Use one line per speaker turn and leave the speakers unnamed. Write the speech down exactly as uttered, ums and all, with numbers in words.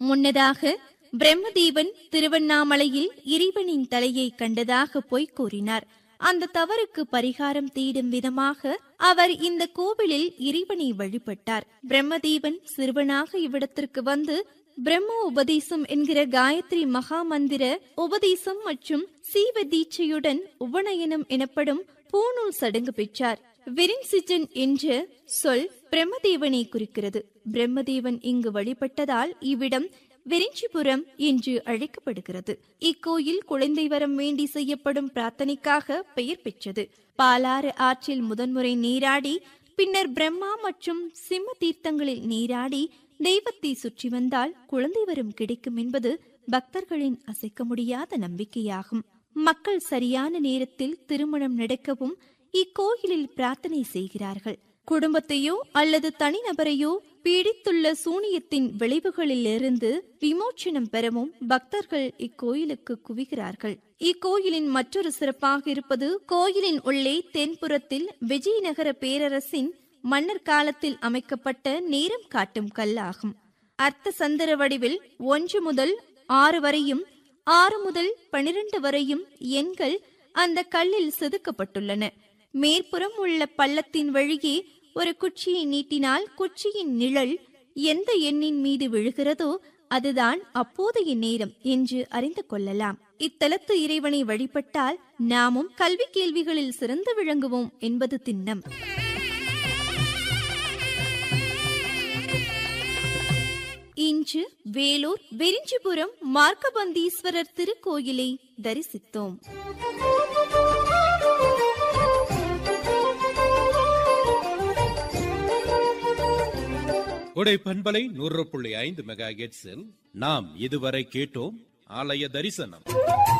முன்னதாக பிரம்மதேவன் திருவண்ணாமலையில் இறைவனின் தலையை கண்டதாக பொய் கூறினார். அந்த தவறுக்கு பரிகாரம் தேடும் விதமாக அவர் இந்த கோவிலில் இறைவனை வழிபட்டார். பிரம்மதேவன் சிறுவனாக இவ்விடத்திற்கு வந்து பிரம்ம உபதேசம் என்கிற காயத்ரி மகா மந்திர உபதேசம் மற்றும் சீவ தீட்சையுடன் உபநயனம் எனப்படும் பூநூல் சடங்கு பெற்றார். விரின்சிஜன் என்ற சொல் பிரம்மதேவனை குறிக்கிறது. பிரம்மதேவன் இங்கு வழிபட்டதால் இவ்விடம் விரிஞ்சிபுரம் என்று அழைக்கப்படுகிறது. இக்கோயில் குழந்தை வரம் வேண்டி செய்யப்படும் பிரார்த்தனைக்காக பெயர் பெற்றது. பாலாறு ஆற்றில் முதன்முறை நீராடி பின்னர் பிரம்மா மற்றும் சிம்ம தீர்த்தங்களில் நீராடி தெய்வத்தை சுற்றி வந்தால் குழந்தை வரம் கிடைக்கும் என்பது பக்தர்களின் அசைக்க முடியாத நம்பிக்கையாகும். மக்கள் சரியான நேரத்தில் திருமணம் நடக்கவும் இக்கோயிலில் பிரார்த்தனை செய்கிறார்கள். குடும்பத்தையோ அல்லது தனிநபரையோ பீடித்துள்ள சூனியத்தின் விளைவுகளிலிருந்து விமோச்சனம் பெறவும் பக்தர்கள் இக்கோயிலுக்கு குவிகிறார்கள். இக்கோயிலின் மற்றொரு சிறப்பாக இருப்பது கோயிலின் உள்ளே தென்புறத்தில் விஜயநகர பேரரசின் மன்னர் காலத்தில் அமைக்கப்பட்ட நேரம் காட்டும் கல்லாகும். அர்த்த சந்திர வடிவில் ஒன்று முதல் ஆறு வரையும் ஆறு முதல் பனிரெண்டு வரையும் எண்கள் அந்த கல்லில் செதுக்கப்பட்டுள்ளன. மேற்புறம் உள்ள பள்ளத்தின் வழியே ஒரு குச்சியை நீட்டினால் குச்சியின் நிழல் எந்த எண்ணின் மீது விழுகிறதோ அதுதான் அப்போதைய நேரம் என்று அறிந்து கொள்ளலாம். இத்தலத்து இறைவனை வழிபட்டால் நாமும் கல்வி கேள்விகளில் சிறந்து விளங்குவோம் என்பது திண்ணம். இன்று வேலூர் விரிஞ்சிபுரம் மார்க்கபந்தீஸ்வரர் திருக்கோயிலை தரிசித்தோம்.
கொடை பண்பலை நூறு புள்ளி ஐந்து மெகா ஹெர்ட்ஸில் நாம் இதுவரை கேட்டோம் ஆலய தரிசனம்.